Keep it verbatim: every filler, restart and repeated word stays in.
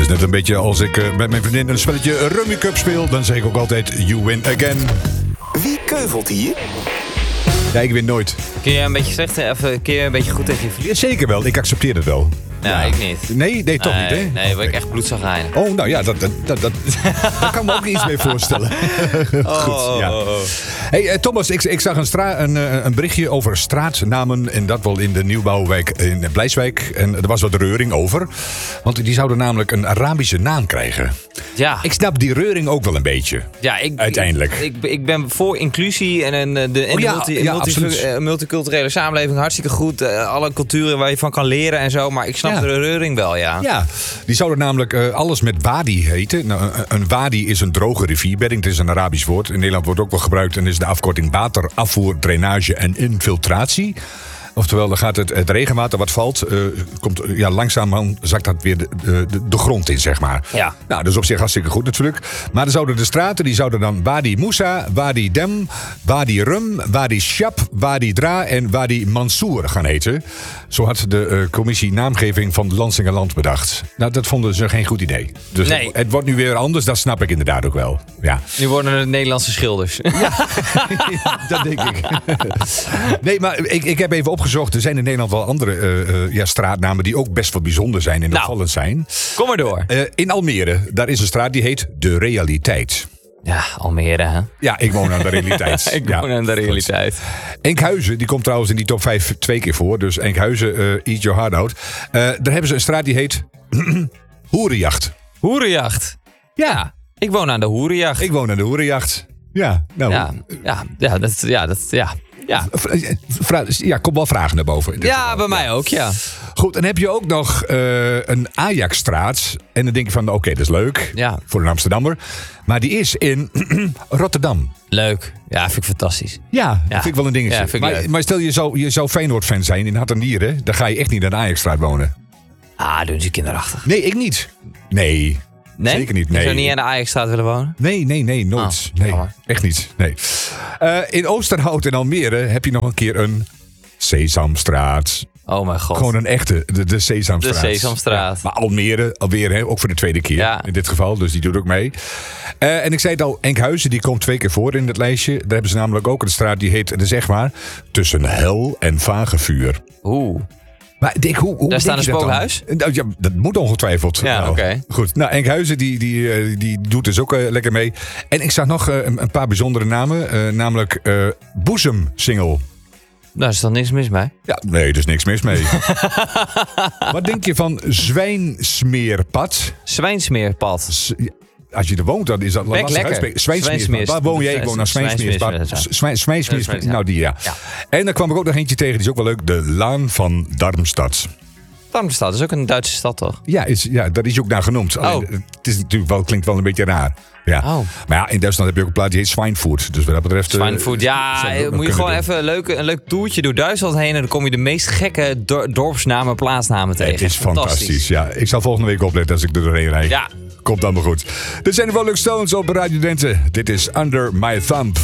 is net een beetje als ik uh, met mijn vriendin een spelletje Rummy Cup speel. Dan zeg ik ook altijd, you win again. Wie keuvelt hier? Ja, ik win nooit. Kun je een beetje slecht, of kun je een beetje goed tegen je verlies? Zeker wel, ik accepteer het wel. Ja, ik niet. Nee, nee, toch nee, niet, hè? Nee, daar word ik echt bloedzagrijnig. Oh, nou ja, dat, dat, dat, dat, daar kan ik me ook iets mee voorstellen. Goed, ja. Oh, oh, oh. Hey, uh, Thomas, ik, ik zag een, stra- een, uh, een berichtje over straatnamen. En dat wel in de nieuwbouwwijk in Blijswijk. En er was wat reuring over. Want die zouden namelijk een Arabische naam krijgen. Ja. Ik snap die reuring ook wel een beetje. Ja, ik, uiteindelijk. Ik, ik, ik ben voor inclusie en, een, de, en oh, ja, multi, ja, multi, uh, multiculturele samenleving. Hartstikke goed. Uh, alle culturen waar je van kan leren en zo. Maar ik snap ja. de reuring wel, ja. Ja, die zouden namelijk uh, alles met wadi heten. Nou, een, een wadi is een droge rivierbedding. Het is een Arabisch woord. In Nederland wordt ook wel gebruikt. En is de afkorting water, afvoer, drainage en infiltratie. Oftewel, dan gaat het, het regenwater wat valt, uh, komt, ja, langzaam zakt dat weer de, de, de grond in, zeg maar. Ja. Nou, dat is op zich hartstikke goed natuurlijk. Maar dan zouden de straten, die zouden dan Wadi Moussa, Wadi Dem, Wadi Rum, Wadi Shab, Wadi Dra en Wadi Mansour gaan heten. Zo had de uh, commissie naamgeving van Lansingerland bedacht. Nou, dat vonden ze geen goed idee. Dus nee. het, het wordt nu weer anders, dat snap ik inderdaad ook wel. Ja. Nu worden het Nederlandse schilders. Ja, dat denk ik. Nee, maar ik, ik heb even opgezocht. Er zijn in Nederland wel andere uh, uh, ja, straatnamen die ook best wel bijzonder zijn en opvallend nou, zijn. Kom maar door. Uh, in Almere, daar is een straat die heet De Realiteit. Ja, Almere, hè? Ja, ik woon aan de realiteit. ik ja, woon aan de realiteit. Goed. Enkhuizen, die komt trouwens in die top vijf twee keer voor. Dus Enkhuizen, uh, eat your heart out. Uh, daar hebben ze een straat die heet Hoerenjacht. Hoerenjacht? Ja, ik woon aan de Hoerenjacht. Ik woon aan de Hoerenjacht. Ja, nou. Ja, ja, ja, dat, ja, dat, ja. Ja. Vra- ja, kom wel vragen naar boven. Ja, geval. bij mij ook, ja. Goed, dan heb je ook nog uh, een Ajaxstraat. En dan denk je van, oké, okay, dat is leuk. Ja. Voor een Amsterdammer. Maar die is in Rotterdam. Leuk. Ja, vind ik fantastisch. Ja, ja. dat vind ik wel een dingetje. Ja, maar, maar stel, je zou, je zou Feyenoord-fan zijn in Hart en Nieren. Dan ga je echt niet naar de Ajaxstraat wonen. Ah, doen ze kinderachtig. Nee, ik niet. Nee. Nee? Zeker niet. Nee. Je zou niet aan de Ajaxstraat willen wonen? Nee, nee, nee, nooit. Oh, nee, jammer. echt niet. Nee. Uh, in Oosterhout en Almere heb je nog een keer een Sesamstraat. Oh mijn god. Gewoon een echte, de, de Sesamstraat. De Sesamstraat. Ja, maar Almere, alweer, hè, ook voor de tweede keer ja. in dit geval. Dus die doet ook mee. Uh, en ik zei het al, Enkhuizen, die komt twee keer voor in het lijstje. Daar hebben ze namelijk ook een straat die heet, dus zeg maar, Tussen Hel en Vagevuur. Oeh. Maar denk, hoe, hoe Daar staat een spookhuis? Dat, ja, dat moet ongetwijfeld. Ja, nou, oké. Okay. Goed. Nou, Enkhuizen die, die, die doet dus ook uh, lekker mee. En ik zag nog uh, een, een paar bijzondere namen. Uh, namelijk uh, Boezemsingel. Daar is dan niks mis mee. Ja, nee, er is niks mis mee. Wat denk je van Zwijnsmeerpad? Zwijnsmeerpad. S- Als je er woont, dan is dat lastig uitspreken. Zwijnsmeerpad. Waar woon jij? Ik woon naar Zwijnsmeerpad. Zwijnsmeerpad. Nou, die ja. ja. En dan kwam ik ook nog eentje tegen, die is ook wel leuk. De Laan van Darmstad. Darmstad is ook een Duitse stad, toch? Ja, is, ja daar is ook naar genoemd. Alleen, oh. Het is natuurlijk wel, klinkt wel een beetje raar. Ja. Oh. Maar ja, in Duitsland heb je ook een plaats die heet Schweinfurt. Dus wat dat betreft... Schweinfurt, ja. Moet je gewoon doen. even een leuk, een leuk toertje door Duitsland heen. En dan kom je de meest gekke dor- dorpsnamen, plaatsnamen tegen. Het is fantastisch. fantastisch. Ja, ik zal volgende week opletten als ik er doorheen rijd. Ja. Komt allemaal goed. Dit zijn de Rolling Stones op Radio Drenthe. Dit is Under My Thumb.